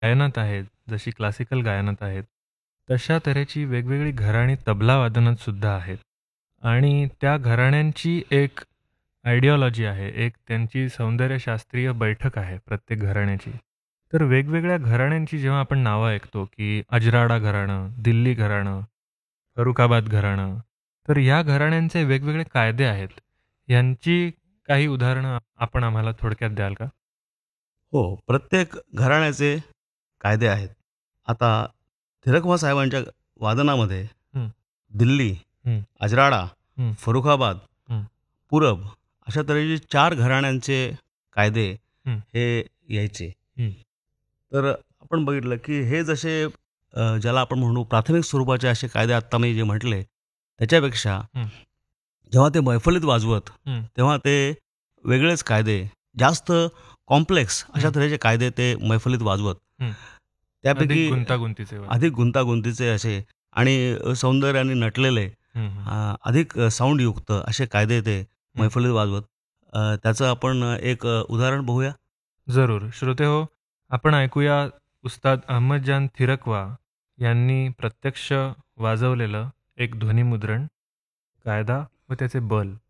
गायनात आहेत, जशी क्लासिकल गायनात आहेत, तशा तऱ्हेची वेगवेगळी घराणी तबला वादनात सुद्धा आहेत. आणि त्या घराण्यांची एक आयडिओलॉजी आहे, एक त्यांची सौंदर्यशास्त्रीय बैठक आहे प्रत्येक घराण्याची. तर वेगवेगळ्या घराण्यांची जेव्हा आपण नावं ऐकतो, की अजराडा घराणं, दिल्ली घराणं, फरुखाबाद घराणं, तर या घराण्यांचे वेगवेगळे कायदे आहेत. यांची काही उदाहरणं आपण आम्हाला थोडक्यात द्याल का? हो, प्रत्येक घराण्याचे कायदे आहेत. आता थिरकवा साहेबांच्या वादनामध्ये हं, दिल्ली, हं, अजराडा, हं, फरुखाबाद, हं, पूरब अशा तऱ्हेचे 4 घराण्यांचे कायदे हं, हे यायचे. हं, तर आपण बघितलं की हे जसे ज्याला आपण म्हणू प्राथमिक स्वरूपाचे असे कायदे आत्ता मी जे म्हटले, त्याच्यापेक्षा हं, जेव्हा ते मैफलीत वाजवत, हं, तेव्हा ते वेगळेच कायदे, जास्त कॉम्प्लेक्स अशा हं, तऱ्हेचे कायदे ते मैफलीत वाजवत. हं. अधिक त्यापैकी गुंतागुंतीचे वाले. अधिक गुंतागुंतीचे असे आणि सौंदर्याने नटलेले हं, हं, अधिक साऊंडयुक्त असे कायदे ते हं. मैफलीत वाजवत. त्याचं आपण एक उदाहरण बघूया. जरूर. श्रोतेहो, आपण ऐकूया उस्ताद अहमदजान थिरकवा यांनी प्रत्यक्ष वाजवलेलं एक ध्वनिमुद्रण, कायदा व त्याचे बल.